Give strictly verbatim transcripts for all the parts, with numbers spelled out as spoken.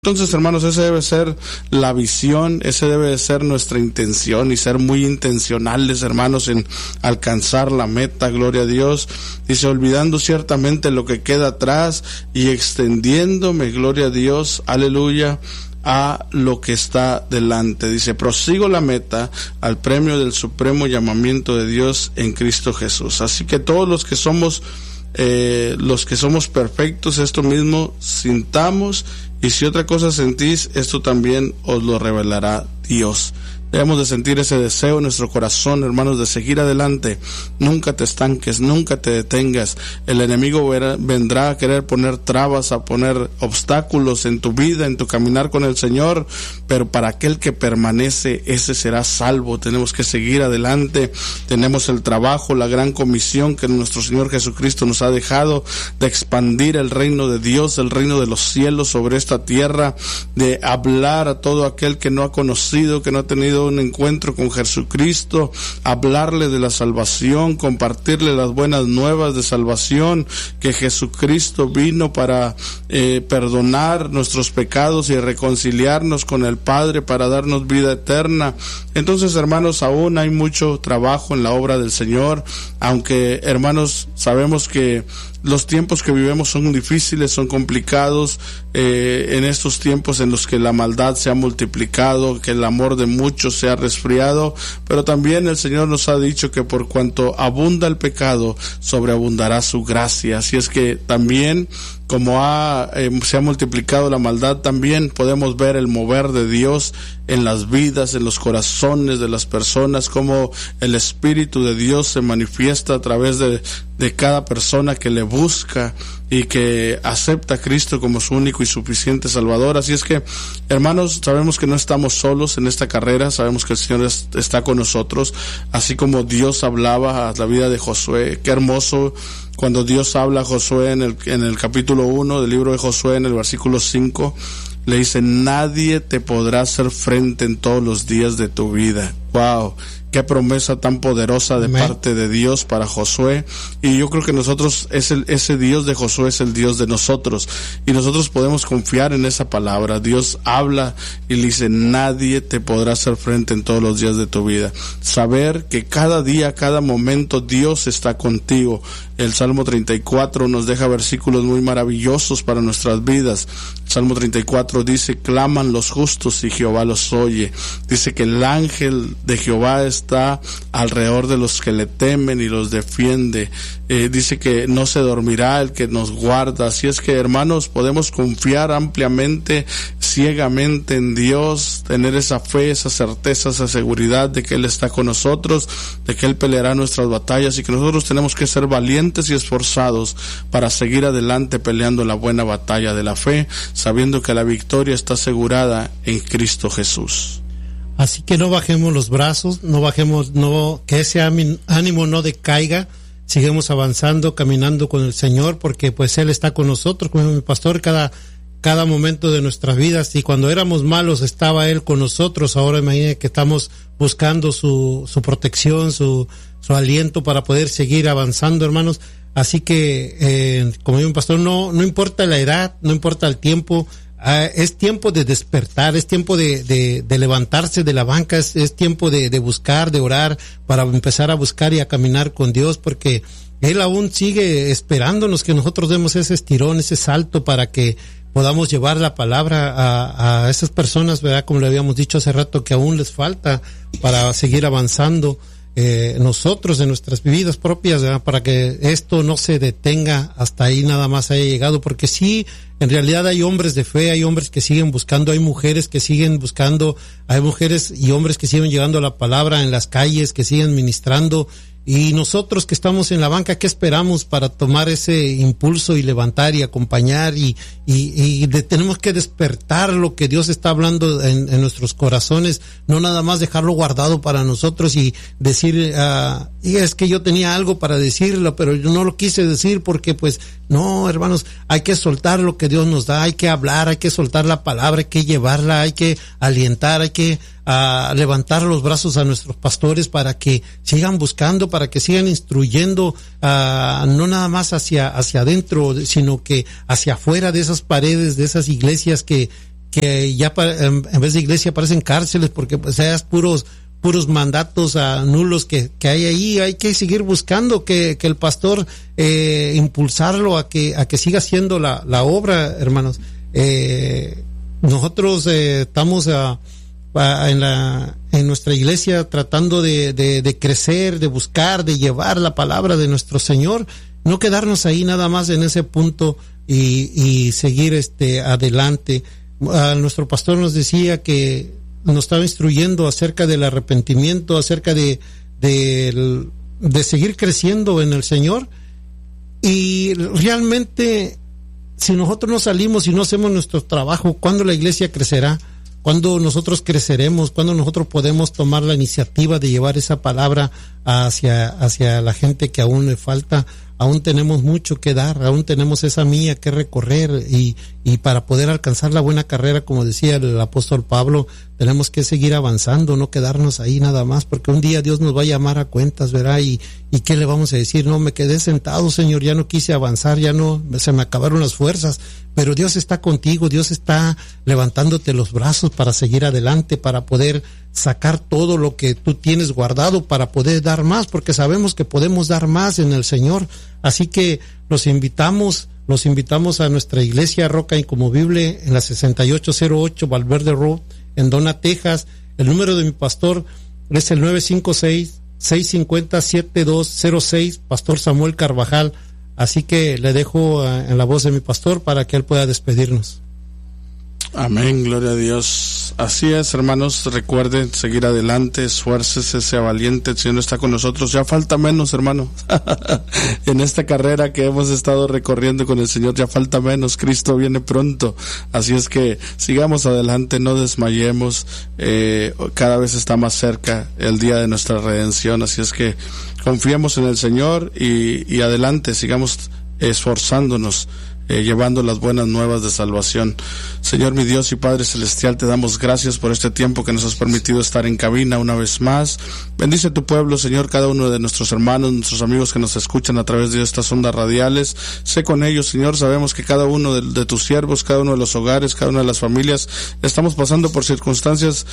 Entonces, hermanos, esa debe ser la visión, esa debe ser nuestra intención y ser muy intencionales, hermanos, en alcanzar la meta, gloria a Dios. Dice, olvidando ciertamente lo que queda atrás y extendiéndome, gloria a Dios, aleluya, a lo que está delante. Dice, prosigo la meta al premio del supremo llamamiento de Dios en Cristo Jesús. Así que todos los que somos eh, los que somos perfectos, esto mismo sintamos, y si otra cosa sentís, esto también os lo revelará Dios. Debemos de sentir ese deseo en nuestro corazón, hermanos, de seguir adelante. Nunca te estanques, nunca te detengas. El enemigo verá, vendrá a querer poner trabas, a poner obstáculos en tu vida, en tu caminar con el Señor, pero para aquel que permanece, ese será salvo. Tenemos que seguir adelante. Tenemos el trabajo, la gran comisión que nuestro Señor Jesucristo nos ha dejado, de expandir el reino de Dios, el reino de los cielos sobre esta tierra, de hablar a todo aquel que no ha conocido, que no ha tenido un encuentro con Jesucristo, hablarle de la salvación, compartirle las buenas nuevas de salvación, que Jesucristo vino para eh, perdonar nuestros pecados y reconciliarnos con el Padre para darnos vida eterna. Entonces, hermanos, aún hay mucho trabajo en la obra del Señor, aunque, hermanos, sabemos que los tiempos que vivimos son difíciles, son complicados, eh, en estos tiempos en los que la maldad se ha multiplicado, que el amor de muchos se ha resfriado, pero también el Señor nos ha dicho que por cuanto abunda el pecado, sobreabundará su gracia. Así es que también, como ha, eh, se ha multiplicado la maldad, también podemos ver el mover de Dios en las vidas, en los corazones de las personas, como el Espíritu de Dios se manifiesta a través de, de cada persona que le busca y que acepta a Cristo como su único y suficiente Salvador. Así es que, hermanos, sabemos que no estamos solos en esta carrera, sabemos que el Señor es, está con nosotros, así como Dios hablaba a la vida de Josué. Qué hermoso cuando Dios habla a Josué en el, en el capítulo uno del libro de Josué, en el versículo cinco, le dice, nadie te podrá hacer frente en todos los días de tu vida. Wow, qué promesa tan poderosa de Amén. Parte de Dios para Josué. Y yo creo que nosotros, es el, ese Dios de Josué es el Dios de nosotros, y nosotros podemos confiar en esa palabra. Dios habla y le dice, nadie te podrá hacer frente en todos los días de tu vida. Saber que cada día, cada momento Dios está contigo. El Salmo treinta y cuatro nos deja versículos muy maravillosos para nuestras vidas. El Salmo treinta y cuatro dice, claman los justos y Jehová los oye. Dice que el ángel de Jehová está alrededor de los que le temen y los defiende. Eh, dice que no se dormirá el que nos guarda. Así es que, hermanos, podemos confiar ampliamente, ciegamente en Dios, tener esa fe, esa certeza, esa seguridad de que Él está con nosotros, de que Él peleará nuestras batallas, y que nosotros tenemos que ser valientes y esforzados para seguir adelante peleando la buena batalla de la fe, sabiendo que la victoria está asegurada en Cristo Jesús. Así que no bajemos los brazos, no bajemos, no, que ese ánimo no decaiga, sigamos avanzando, caminando con el Señor, porque pues Él está con nosotros, como mi pastor, cada cada momento de nuestras vidas. Y cuando éramos malos estaba Él con nosotros. Ahora imagínate que estamos buscando su su protección, su su aliento para poder seguir avanzando, hermanos. Así que, eh, como dijo un pastor, no no importa la edad, no importa el tiempo, uh, es tiempo de despertar, es tiempo de de, de levantarse de la banca, es, es tiempo de, de buscar, de orar, para empezar a buscar y a caminar con Dios, porque Él aún sigue esperándonos que nosotros demos ese estirón, ese salto, para que podamos llevar la palabra a, a esas personas, ¿verdad? Como le habíamos dicho hace rato, que aún les falta para seguir avanzando. Eh, nosotros en nuestras vidas propias, ¿verdad? Para que esto no se detenga hasta ahí nada más haya llegado, porque sí, en realidad hay hombres de fe, hay hombres que siguen buscando, hay mujeres que siguen buscando, hay mujeres y hombres que siguen llegando a la palabra en las calles, que siguen ministrando. Y nosotros que estamos en la banca, ¿qué esperamos para tomar ese impulso y levantar y acompañar? Y, y, y de, tenemos que despertar lo que Dios está hablando en, en nuestros corazones, no nada más dejarlo guardado para nosotros y decir, uh, y es que yo tenía algo para decirlo, pero yo no lo quise decir porque pues, no, hermanos, hay que soltar lo que Dios nos da, hay que hablar, hay que soltar la palabra, hay que llevarla, hay que alientar, hay que a levantar los brazos a nuestros pastores para que sigan buscando, para que sigan instruyendo, uh, no nada más hacia hacia adentro, sino que hacia afuera de esas paredes, de esas iglesias que que ya en, en vez de iglesia parecen cárceles, porque pues es puros puros mandatos uh, nulos que, que hay ahí. Hay que seguir buscando que, que el pastor eh, impulsarlo a que a que siga haciendo la, la obra, hermanos. Eh, nosotros eh, estamos uh, uh, en la en nuestra iglesia tratando de, de, de crecer, de buscar, de llevar la palabra de nuestro Señor, no quedarnos ahí nada más en ese punto y, y seguir este adelante. Uh, nuestro pastor nos decía que nos estaba instruyendo acerca del arrepentimiento, acerca de, de, de seguir creciendo en el Señor, y realmente si nosotros no salimos y no hacemos nuestro trabajo, ¿cuándo la iglesia crecerá? ¿Cuándo nosotros creceremos? ¿Cuándo nosotros podemos tomar la iniciativa de llevar esa palabra hacia, hacia la gente que aún le falta? Aún tenemos mucho que dar, aún tenemos esa milla que recorrer, y, y para poder alcanzar la buena carrera, como decía el apóstol Pablo, tenemos que seguir avanzando, no quedarnos ahí nada más, porque un día Dios nos va a llamar a cuentas, ¿verdad? Y, y ¿qué le vamos a decir? No, me quedé sentado, Señor, ya no quise avanzar, ya no, se me acabaron las fuerzas, pero Dios está contigo, Dios está levantándote los brazos para seguir adelante, para poder sacar todo lo que tú tienes guardado, para poder dar más, porque sabemos que podemos dar más en el Señor. Así que los invitamos, los invitamos a nuestra iglesia Roca Inconmovible en la sesenta y ocho cero ocho Valverde Road, en Donna, Texas. El número de mi pastor es el nueve cinco seis, seis cinco cero, siete dos cero seis, Pastor Samuel Carvajal. Así que le dejo uh, en la voz de mi pastor para que él pueda despedirnos. Amén, gloria a Dios. Así es, hermanos, recuerden seguir adelante, esfuércese, sea valiente, el Señor está con nosotros. Ya falta menos, hermano. En esta carrera que hemos estado recorriendo con el Señor, ya falta menos, Cristo viene pronto. Así es que sigamos adelante, no desmayemos, eh, cada vez está más cerca el día de nuestra redención. Así es que confiemos en el Señor y, y adelante, sigamos esforzándonos, Eh, llevando las buenas nuevas de salvación. Señor mi Dios y Padre Celestial, te damos gracias por este tiempo que nos has permitido estar en cabina una vez más. Bendice tu pueblo, Señor, cada uno de nuestros hermanos, nuestros amigos que nos escuchan a través de estas ondas radiales. Sé con ellos, Señor. Sabemos que cada uno de, de tus siervos, cada uno de los hogares, cada una de las familias, estamos pasando por circunstancias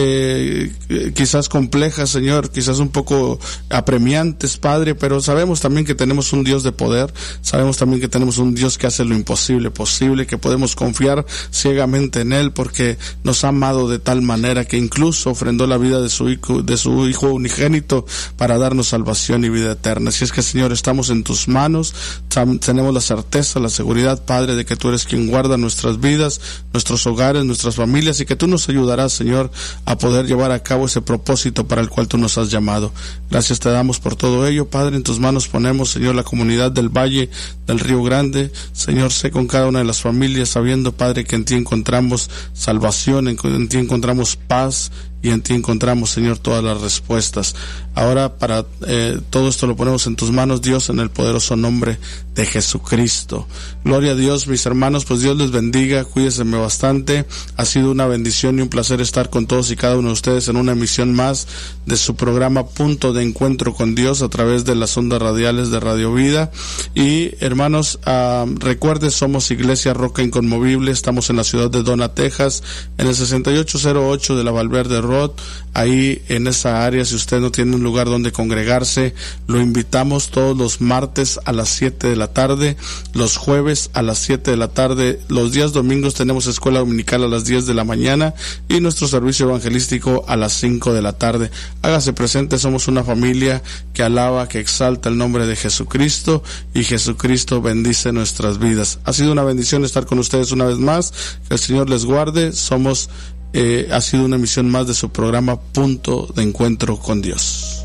eh, quizás complejas, Señor, quizás un poco apremiantes, Padre, pero sabemos también que tenemos un Dios de poder, sabemos también que tenemos un Dios que hace lo imposible posible, que podemos confiar ciegamente en Él, porque nos ha amado de tal manera que incluso ofrendó la vida de su hijo, de su hijo unigénito para darnos salvación y vida eterna. Así es que, Señor, estamos en tus manos, tenemos la certeza, la seguridad, Padre, de que tú eres quien guarda nuestras vidas, nuestros hogares, nuestras familias, y que tú nos ayudarás, Señor, a poder llevar a cabo ese propósito para el cual tú nos has llamado. Gracias te damos por todo ello, Padre. En tus manos ponemos, Señor, la comunidad del Valle del Río Grande. Señor, sé con cada una de las familias, sabiendo, Padre, que en ti encontramos salvación, en, en ti encontramos paz, y en ti encontramos, Señor, todas las respuestas. Ahora, para eh, todo esto lo ponemos en tus manos, Dios, en el poderoso nombre de Jesucristo. Gloria a Dios, mis hermanos, pues Dios les bendiga, cuídense bastante. Ha sido una bendición y un placer estar con todos y cada uno de ustedes en una emisión más de su programa Punto de Encuentro con Dios a través de las ondas radiales de Radio Vida. Y, hermanos, uh, recuerden, somos Iglesia Roca Inconmovible, estamos en la ciudad de Donna, Texas, en el sesenta y ocho cero ocho de la Valverde Road. Ahí en esa área, si usted no tiene un lugar donde congregarse, lo invitamos todos los martes a las siete de la tarde, los jueves a las siete de la tarde, los días domingos tenemos escuela dominical a las diez de la mañana y nuestro servicio evangelístico a las cinco de la tarde. Hágase presente, somos una familia que alaba, que exalta el nombre de Jesucristo, y Jesucristo bendice nuestras vidas. Ha sido una bendición estar con ustedes una vez más, que el Señor les guarde. Somos Eh, ha sido una emisión más de su programa Punto de Encuentro con Dios.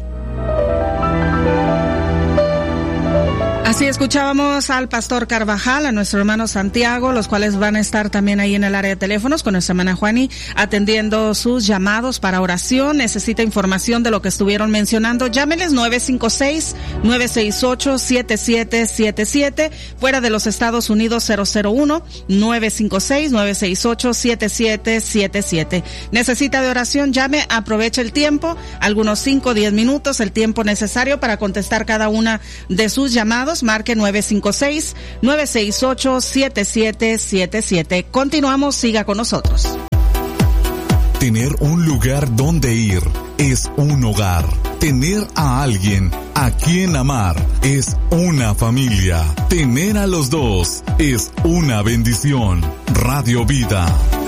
Así escuchábamos al pastor Carvajal, a nuestro hermano Santiago, los cuales van a estar también ahí en el área de teléfonos con nuestra hermana Juani, atendiendo sus llamados para oración. Necesita información de lo que estuvieron mencionando, llámeles nueve cinco seis, nueve seis ocho, siete siete siete siete, fuera de los Estados Unidos cero cero uno, nueve cinco seis, nueve seis ocho, siete siete siete siete. Necesita de oración, llame, aproveche el tiempo, algunos cinco o diez minutos, el tiempo necesario para contestar cada una de sus llamados. teléfonos, marque nueve cinco seis, nueve seis ocho, siete siete siete siete. Continuamos, siga con nosotros. Tener un lugar donde ir es un hogar. Tener a alguien a quien amar es una familia. Tener a los dos es una bendición. Radio Vida.